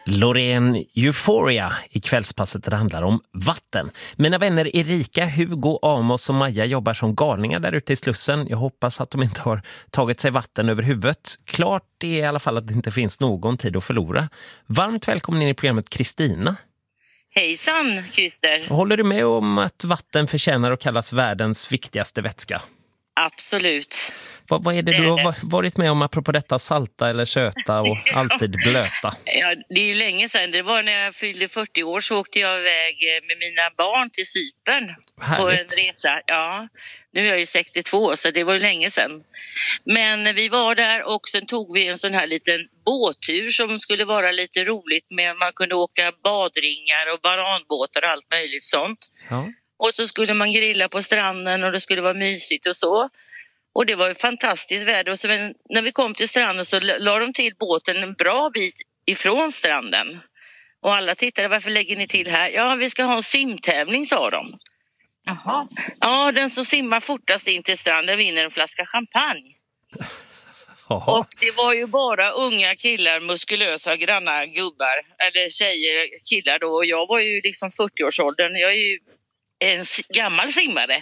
Loreen Euphoria i kvällspasset det handlar om vatten. Mina vänner Erika, Hugo, Amos och Maja jobbar som galningar där ute i Slussen. Jag hoppas att de inte har tagit sig vatten över huvudet. Klart är i alla fall att det inte finns någon tid att förlora. Varmt välkommen in i programmet Kristina. Hejsan, Christer. Håller du med om att vatten förtjänar att kallas världens viktigaste vätska? Absolut. Vad är det du har varit med om apropå detta salta eller söta och alltid blöta? Ja, det är ju länge sedan. Det var när jag fyllde 40 år så åkte jag iväg med mina barn till Cypern. Härligt. På en resa. Ja, nu är jag ju 62 så det var ju länge sedan. Men vi var där och sen tog vi en sån här liten båttur som skulle vara lite roligt med. Man kunde åka badringar och baranbåtar och allt möjligt sånt. Ja. Och så skulle man grilla på stranden och det skulle vara mysigt och så. Och det var ju fantastiskt väder. Och så när vi kom till stranden så la de till båten en bra bit ifrån stranden. Och alla tittade, varför lägger ni till här? Ja, vi ska ha en simtävling, sa de. Jaha. Ja, den som simmar fortast in till stranden vinner en flaska champagne. Jaha. Och det var ju bara unga killar, muskulösa, granna gubbar. Eller tjejer, killar då. Och jag var ju liksom 40-årsåldern. Jag är ju en gammal simmare.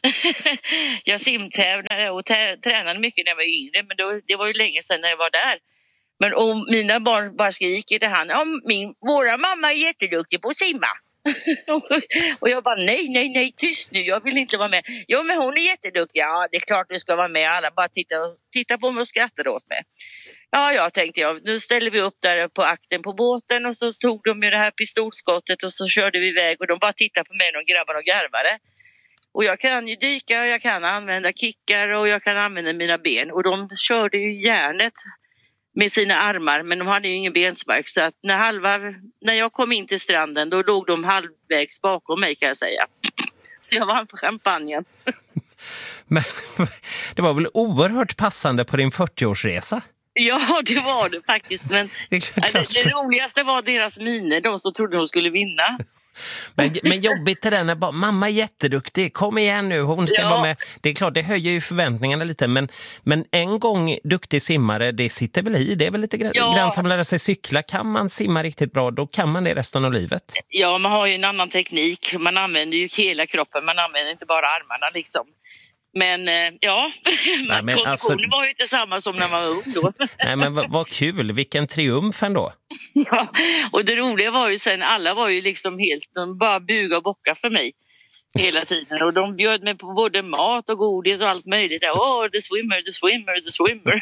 Jag simtävlade och tränade mycket när jag var yngre, men det var ju länge sedan när jag var där. Men och mina barn bara skriker det här, våra mamma är jätteduktig på att simma. Och jag bara nej, tyst nu, jag vill inte vara med. Jo, men hon är jätteduktig. Ja, det är klart du ska vara med. Alla bara titta på mig och skrattar åt mig. Ja, tänkte jag. Nu ställer vi upp där på akten på båten och så tog de ju det här pistolskottet och så körde vi iväg och de bara tittade på mig, de grabbarna och garvade. Och jag kan ju dyka, jag kan använda kickar och jag kan använda mina ben. Och de körde ju järnet med sina armar, men de hade ju ingen benspark. Så att när jag kom in till stranden, då låg de halvvägs bakom mig, kan jag säga. Så jag vann för champagnen. Men det var väl oerhört passande på din 40-årsresa? Ja, det var det faktiskt. Men det roligaste var deras miner, de som trodde de skulle vinna. Men jobbigt är det när mamma är jätteduktig, kom igen nu, hon ska vara med. Det är klart, det höjer ju förväntningarna lite, men en gång duktig simmare, det sitter väl i, det är väl lite grann som lära sig cykla. Kan man simma riktigt bra, då kan man det resten av livet. Ja, man har ju en annan teknik, man använder ju hela kroppen, man använder inte bara armarna liksom. Men konditionen var ju inte samma som när man var ung då. Nej, men vad kul, vilken triumf ändå. Ja, och det roliga var ju sen, alla var ju liksom de bara buga och bocka för mig hela tiden. Och de bjöd mig på både mat och godis och allt möjligt. The swimmer.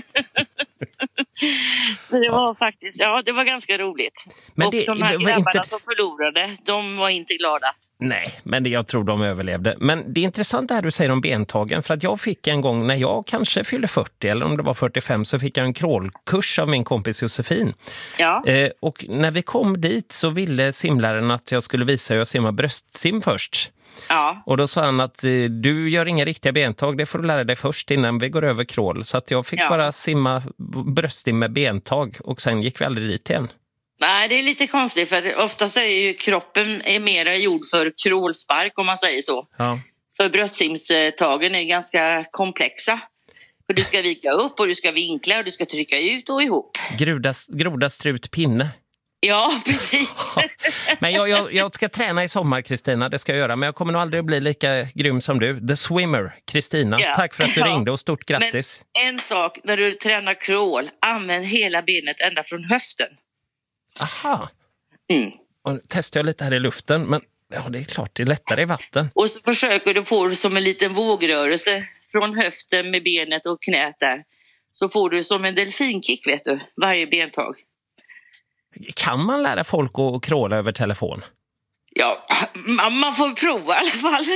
Det var faktiskt, det var ganska roligt. Men och de här grabbarna som förlorade, de var inte glada. Nej, men jag tror de överlevde. Men det är intressant det här du säger om bentagen. För att jag fick en gång när jag kanske fyllde 40 eller om det var 45 så fick jag en crawlkurs av min kompis Josefin. Ja. Och när vi kom dit så ville simläraren att jag skulle visa hur jag simmar bröstsim först. Ja. Och då sa han att du gör inga riktiga bentag, det får du lära dig först innan vi går över crawl. Så att jag fick bara simma bröstsim med bentag och sen gick vi aldrig dit igen. Nej, det är lite konstigt för oftast är ju kroppen mera gjord för crawlspark om man säger så. Ja. För bröstsimstagen är ganska komplexa. För du ska vika upp och du ska vinkla och du ska trycka ut och ihop. Groda strut pinne. Ja, precis. Ja. Men jag ska träna i sommar, Kristina, det ska jag göra. Men jag kommer nog aldrig att bli lika grym som du. The Swimmer, Kristina. Ja. Tack för att du ringde och stort grattis. Men en sak, när du tränar crawl, använd hela benet ända från höften. Aha. Och nu testar jag lite här i luften, men det är klart, det är lättare i vatten. Och så försöker du få som en liten vågrörelse från höften med benet och knät där. Så får du som en delfinkick, vet du, varje bentag. Kan man lära folk att kråla över telefon? Ja, man får prova i alla fall.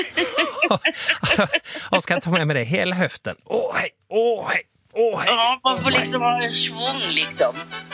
Jag ska ta med det hela höften. Åh hej. Ja, man får liksom ha en svung liksom.